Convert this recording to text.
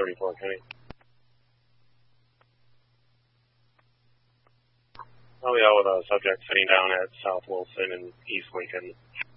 34, Kenny. Oh, yeah, with a subject sitting down at South Wilson and East Lincoln.